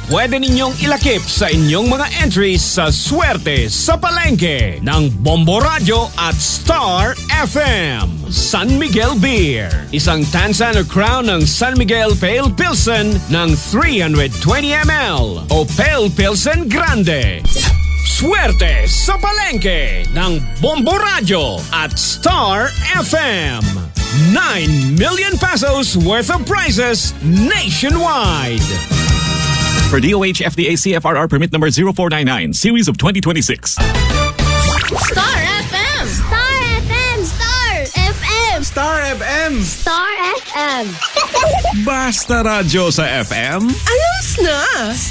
pwede ninyong ilakip sa inyong mga entries sa Swerte sa Palengke ng Bombo Radio at Star FM. San Miguel Beer. Isang tansa na crown ng San Miguel Pale Pilsen ng 320ml o Pale Pilsen Grande. Swerte sa Palengke ng Bombo Radio at Star FM. 9 million pesos worth of prizes nationwide. For DOH FDA CFRR permit number 0499, series of 2026. Star FM! Star FM! Star FM! Star FM! Star FM! Basta radyo sa FM. Ayos na!